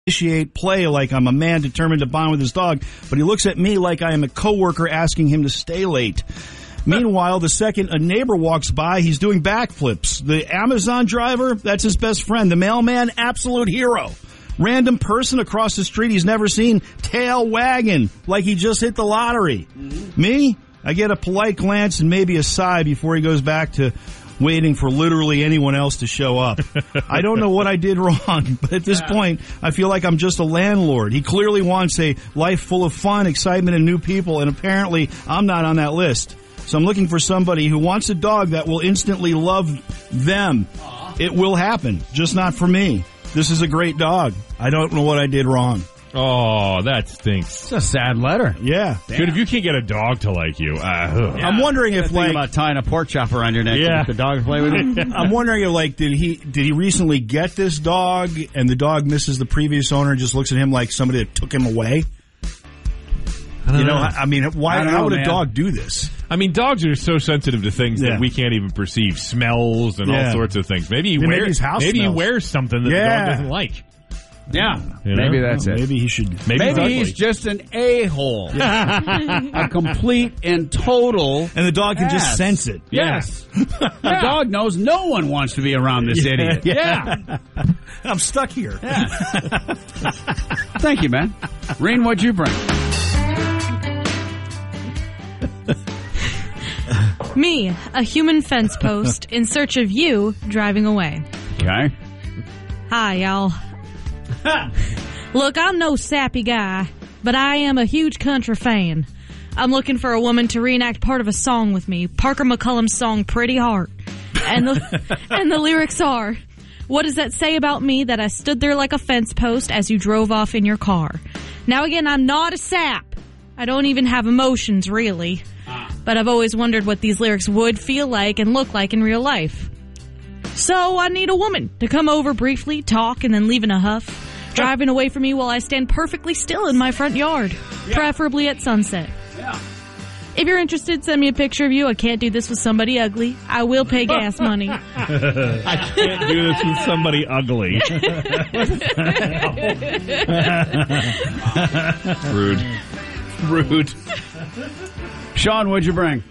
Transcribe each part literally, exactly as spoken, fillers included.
initiate play like I'm a man determined to bond with his dog, but he looks at me like I am a coworker asking him to stay late. Meanwhile, the second a neighbor walks by, he's doing backflips. The Amazon driver, that's his best friend. The mailman, absolute hero. Random person across the street he's never seen, tail wagging like he just hit the lottery. Mm-hmm. Me, I get a polite glance and maybe a sigh before he goes back to waiting for literally anyone else to show up. I don't know what I did wrong, but at this yeah. point, I feel like I'm just a landlord. He clearly wants a life full of fun, excitement, and new people, and apparently I'm not on that list. So I'm looking for somebody who wants a dog that will instantly love them. Aww. It will happen, just not for me. This is a great dog. I don't know what I did wrong. Oh, that stinks. It's a sad letter. Yeah. Dude, if you can't get a dog to like you, uh, yeah. I'm wondering if, like, about tying a pork chop around your neck yeah. to let the dog play with you. I'm wondering if, like, did he did he recently get this dog, and the dog misses the previous owner and just looks at him like somebody that took him away? I you know, know. I mean, why? I How know, would man. a dog do this? I mean, dogs are so sensitive to things Yeah. that we can't even perceive, smells and Yeah. all sorts of things. Maybe he Yeah, maybe wears his house maybe he smells. wears something that Yeah. the dog doesn't like. Yeah, You know? maybe that's Well, it. Maybe he should. Maybe, Maybe he's he's ugly. just an a-hole. A complete and total And the dog can ass. just sense it. Yes. The dog knows no one wants to be around this idiot. Yeah. I'm stuck here. Yeah. Thank you, man. Reen, what'd you bring? Me, a human fence post in search of you driving away. Okay. Hi, y'all. Look, I'm no sappy guy, but I am a huge country fan. I'm looking for a woman to reenact part of a song with me, Parker McCullum's song Pretty Heart. And the, and the lyrics are, what does that say about me that I stood there like a fence post as you drove off in your car? Now again, I'm not a sap. I don't even have emotions, really. But I've always wondered what these lyrics would feel like and look like in real life. So I need a woman to come over briefly, talk, and then leave in a huff, driving away from me while I stand perfectly still in my front yard, yeah. preferably at sunset. Yeah. If you're interested, send me a picture of you. I can't do this with somebody ugly. I will pay gas money. I can't do this with somebody ugly. Rude. Rude. Sean, what'd you bring?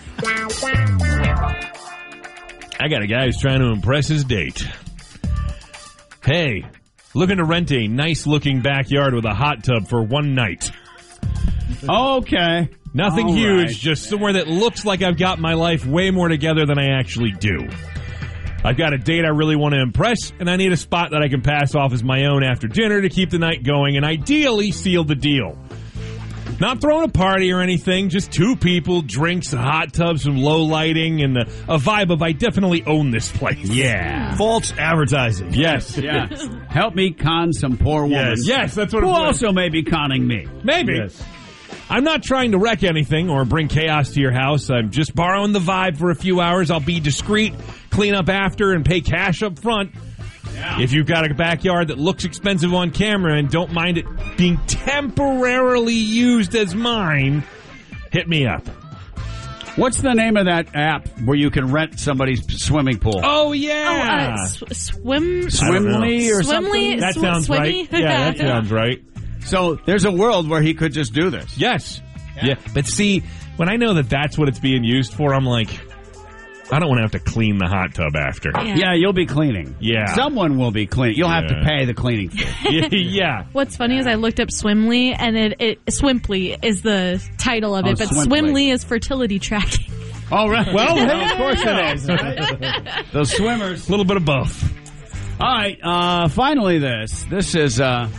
I got a guy who's trying to impress his date. Hey, looking to rent a nice-looking backyard with a hot tub for one night. Okay. Nothing All huge, right. just somewhere that looks like I've got my life way more together than I actually do. I've got a date I really want to impress, and I need a spot that I can pass off as my own after dinner to keep the night going and ideally seal the deal. Not throwing a party or anything, just two people, drinks, a hot tub, some low lighting, and a, a vibe of I definitely own this place. Yeah. False advertising. Yes. Yeah. Help me con some poor woman. Yes, yes that's what Who I'm doing. also may be conning me. Maybe. Yes. I'm not trying to wreck anything or bring chaos to your house. I'm just borrowing the vibe for a few hours. I'll be discreet, clean up after, and pay cash up front. Yeah. If you've got a backyard that looks expensive on camera and don't mind it being temporarily used as mine, hit me up. What's the name of that app where you can rent somebody's swimming pool? Oh, Oh, yeah. uh, sw- swim... Swimly or Swimly? something? That Sw- sounds swimmy? right. Yeah, that sounds right. So there's a world where he could just do this. Yes. Yeah. yeah. But see, when I know that that's what it's being used for, I'm like, I don't want to have to clean the hot tub after. Yeah. Yeah, you'll be cleaning. Yeah. Someone will be cleaning. You'll have Yeah. to pay the cleaning fee. yeah, yeah. What's funny is I looked up Swimly, and it, it Swimply is the title of it, Oh, but Swimply. Swimly is fertility tracking. All right. Well, of course it is. Right? Those swimmers. A little bit of both. All right. Uh, finally, this. This is uh,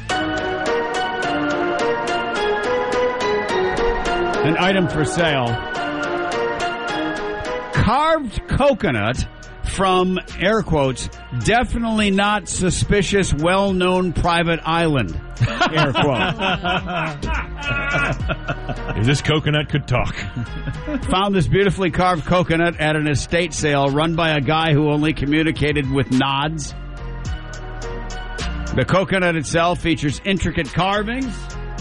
an item for sale. Carved coconut from, air quotes, definitely not suspicious, well-known private island. Air quote. If this coconut could talk. Found this beautifully carved coconut at an estate sale run by a guy who only communicated with nods. The coconut itself features intricate carvings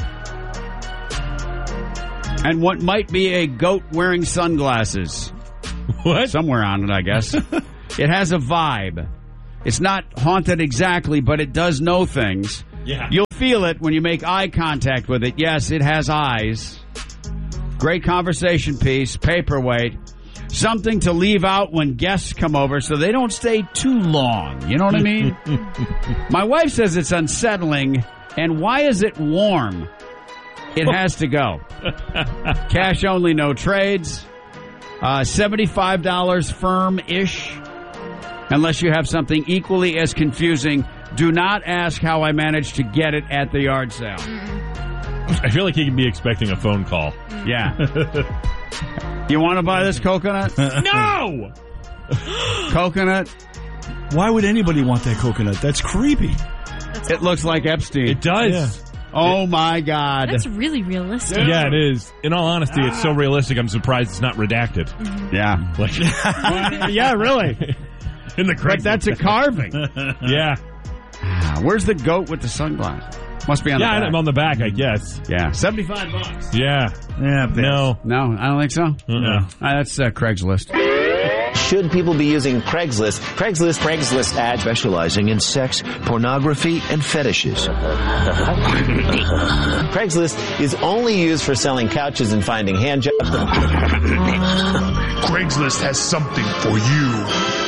and what might be a goat wearing sunglasses. What? Somewhere on it, I guess. It has a vibe. It's not haunted exactly, but it does know things. Yeah. You'll feel it when you make eye contact with it. Yes, it has eyes. Great conversation piece, paperweight. Something to leave out when guests come over so they don't stay too long. You know what I mean? My wife says it's unsettling. And why is it warm? It has to go. Cash only, no trades. Uh, seventy-five dollars firm-ish. Unless you have something equally as confusing. Do not ask how I managed to get it at the yard sale. I feel like he could be expecting a phone call. Yeah. You want to buy this coconut? No! Coconut? Why would anybody want that coconut? That's creepy. That's It looks like Epstein. It does. Yeah. Oh, my God. That's really realistic. Yeah, it is. In all honesty, it's so realistic, I'm surprised it's not redacted. Yeah. Like, Yeah, really. in the But that's a carving. Yeah. Where's the goat with the sunglasses? Must be on Yeah, the back. I'm on the back, I guess. Yeah. seventy-five bucks. Yeah. Yeah, No. No, I don't think so. Uh-uh. Uh, that's uh, Craigslist. Should people be using Craigslist? Craigslist, Craigslist ad specializing in sex, pornography, and fetishes. Craigslist is only used for selling couches and finding hand jobs. Craigslist has something for you.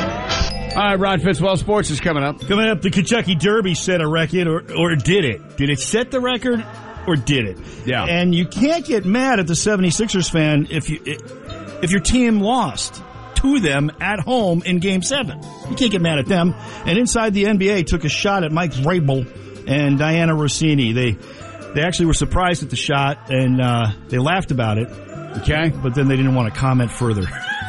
All right, Rod Fitzwell Sports is coming up. Coming up, the Kentucky Derby set a record, or, or did it? Did it set the record, or did it? Yeah. And you can't get mad at the seventy-sixers fan if you if your team lost to them at home in Game seven. You can't get mad at them. And Inside the N B A took a shot at Mike Vrabel and Diana Rossini. They they actually were surprised at the shot, and uh, they laughed about it. Okay. But then they didn't want to comment further.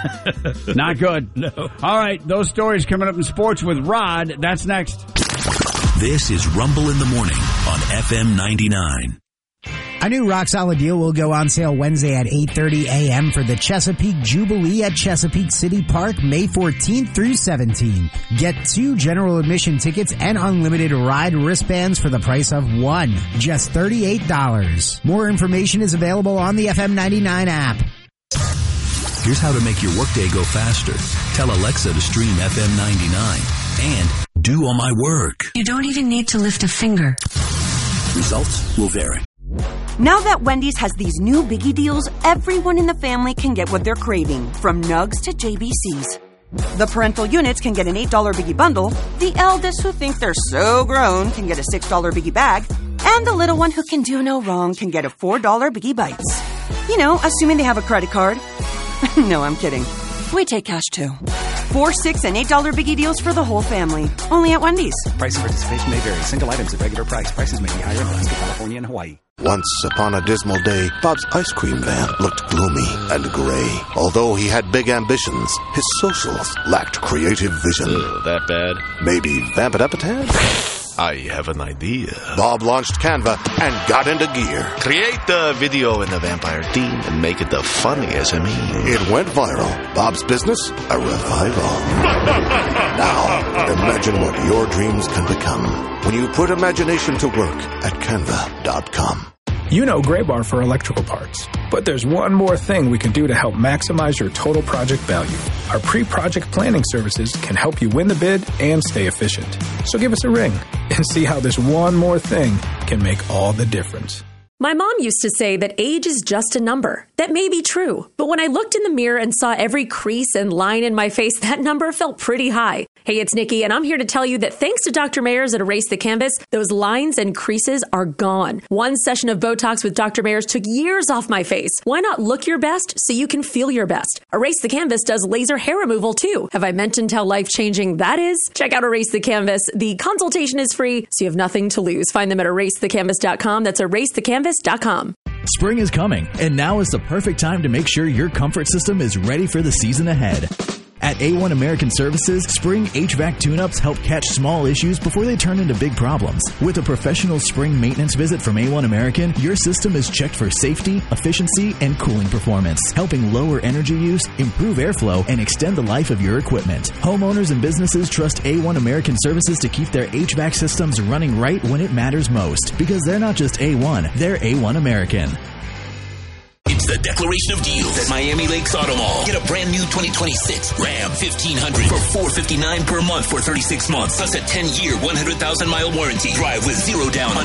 Not good. No. All right, those stories coming up in sports with Rod. That's next. This is Rumble in the Morning on F M ninety-nine. A new Rock Solid deal will go on sale Wednesday at eight thirty a.m. for the Chesapeake Jubilee at Chesapeake City Park, May fourteenth through seventeenth. Get two general admission tickets and unlimited ride wristbands for the price of one. Just thirty-eight dollars. More information is available on the F M ninety-nine app. Here's how to make your workday go faster. Tell Alexa to stream F M ninety-nine and do all my work. You don't even need to lift a finger. Results will vary. Now that Wendy's has these new biggie deals, everyone in the family can get what they're craving, from nugs to J B Cs. The parental units can get an eight dollar biggie bundle, the eldest who think they're so grown can get a six dollar biggie bag, and the little one who can do no wrong can get a four dollar biggie bites. You know, assuming they have a credit card. No, I'm kidding. We take cash too. Four, six, and eight dollar biggie deals for the whole family. Only at Wendy's. Price and participation may vary. Single items at regular price. Prices may be higher in Alaska, California, and Hawaii. Once upon a dismal day, Bob's ice cream van looked gloomy and gray. Although he had big ambitions, his socials lacked creative vision. Ugh, that bad? Maybe vamp it up a tad? I have an idea. Bob launched Canva and got into gear. Create the video in the vampire theme and make it the funniest I mean. It went viral. Bob's business, a revival. Now, imagine what your dreams can become when you put imagination to work at canva dot com. You know Graybar for electrical parts, but there's one more thing we can do to help maximize your total project value. Our pre-project planning services can help you win the bid and stay efficient. So give us a ring and see how this one more thing can make all the difference. My mom used to say that age is just a number. That may be true, but when I looked in the mirror and saw every crease and line in my face, that number felt pretty high. Hey, it's Nikki, and I'm here to tell you that thanks to Doctor Mayers at Erase the Canvas, those lines and creases are gone. One session of Botox with Doctor Mayers took years off my face. Why not look your best so you can feel your best? Erase the Canvas does laser hair removal too. Have I mentioned how life-changing that is? Check out Erase the Canvas. The consultation is free, so you have nothing to lose. Find them at erase the canvas dot com. That's erase the canvas dot com. Spring is coming, and now is the perfect time to make sure your comfort system is ready for the season ahead. At A one American Services, spring H V A C tune-ups help catch small issues before they turn into big problems. With a professional spring maintenance visit from A one American, your system is checked for safety, efficiency, and cooling performance, helping lower energy use, improve airflow, and extend the life of your equipment. Homeowners and businesses trust A one American Services to keep their H V A C systems running right when it matters most, because they're not just A one, they're A one American. It's the declaration of deals at Miami Lakes Auto Mall. Get a brand new twenty twenty-six Ram fifteen hundred for four hundred fifty-nine dollars per month for thirty-six months, plus a ten-year, one hundred thousand mile warranty. Drive with zero down on